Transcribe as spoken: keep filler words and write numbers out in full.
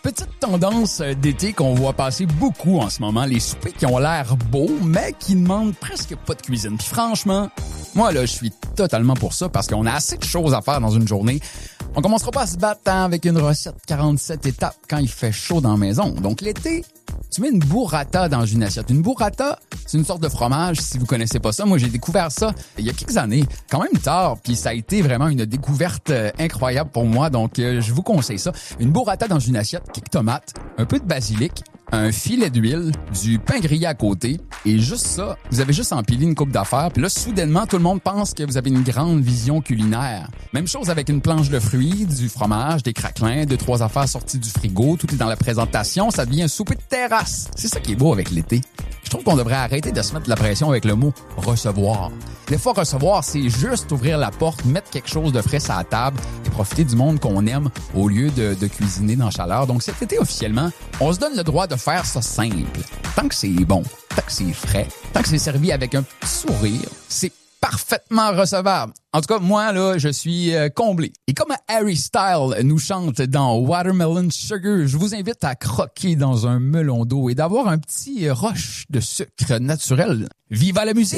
petite tendance d'été qu'on voit passer beaucoup en ce moment, les soupers qui ont l'air beaux, mais qui demandent presque pas de cuisine. Puis franchement, moi là, je suis totalement pour ça parce qu'on a assez de choses à faire dans une journée. On commencera pas à se battre hein, avec une recette quarante-sept étapes quand il fait chaud dans la maison. Donc l'été, tu mets une burrata dans une assiette. Une burrata, c'est une sorte de fromage, si vous connaissez pas ça. Moi, j'ai découvert ça il y a quelques années, quand même tard, puis ça a été vraiment une découverte euh, incroyable pour moi. Donc, euh, je vous conseille ça. Une burrata dans une assiette, quelques tomates, un peu de basilic, un filet d'huile, du pain grillé à côté, et juste ça, vous avez juste empilé une coupe d'affaires, puis là, soudainement, tout le monde pense que vous avez une grande vision culinaire. Même chose avec une planche de fruits, du fromage, des craquelins, deux, trois affaires sorties du frigo, tout est dans la présentation, ça devient un souper de terrasse. C'est ça qui est beau avec l'été. Je trouve qu'on devrait arrêter de se mettre de la pression avec le mot « recevoir ». Des fois, recevoir, c'est juste ouvrir la porte, mettre quelque chose de frais à la table et profiter du monde qu'on aime au lieu de, de cuisiner dans la chaleur. Donc cet été, officiellement, on se donne le droit de faire ça simple. Tant que c'est bon, tant que c'est frais, tant que c'est servi avec un petit sourire, c'est parfaitement recevable. En tout cas, moi, là, je suis euh, comblé. Et comme Harry Styles nous chante dans Watermelon Sugar, je vous invite à croquer dans un melon d'eau et d'avoir un petit rush de sucre naturel. Viva la musique!